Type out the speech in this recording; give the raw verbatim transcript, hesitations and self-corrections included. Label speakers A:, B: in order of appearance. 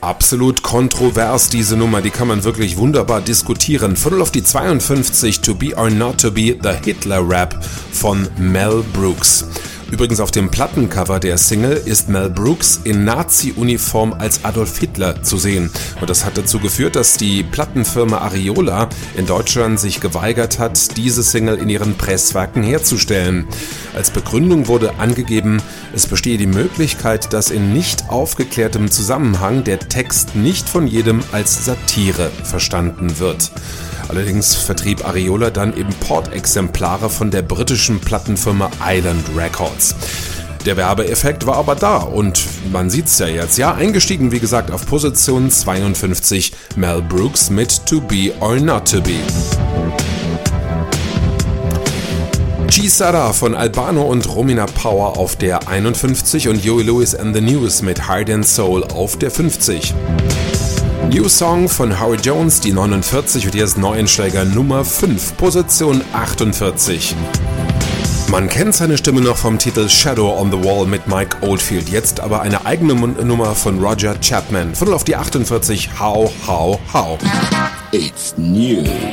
A: Absolut kontrovers, diese Nummer, die kann man wirklich wunderbar diskutieren. Viertel auf die zweiundfünfzig, To Be or Not To Be, The Hitler Rap von Mel Brooks. Übrigens auf dem Plattencover der Single ist Mel Brooks in Nazi-Uniform als Adolf Hitler zu sehen. Und das hat dazu geführt, dass die Plattenfirma Ariola in Deutschland sich geweigert hat, diese Single in ihren Presswerken herzustellen. Als Begründung wurde angegeben, es bestehe die Möglichkeit, dass in nicht aufgeklärtem Zusammenhang der Text nicht von jedem als Satire verstanden wird. Allerdings vertrieb Ariola dann Importexemplare von der britischen Plattenfirma Island Records. Der Werbeeffekt war aber da und man sieht's ja jetzt. Ja, eingestiegen wie gesagt auf Position zweiundfünfzig, Mel Brooks mit To Be or Not To Be. G-Sada von Albano und Romina Power auf der einundfünfzig und Joey Lewis and the News mit Heart and Soul auf der fünfzig. New Song von Howie Jones, die neunundvierzig, und hier ist Neuensteiger Nummer fünf, Position achtundvierzig. Man kennt seine Stimme noch vom Titel Shadow on the Wall mit Mike Oldfield, jetzt aber eine eigene Nummer von Roger Chapman. Viertel auf die achtundvierzig, How, How, How.
B: It's new.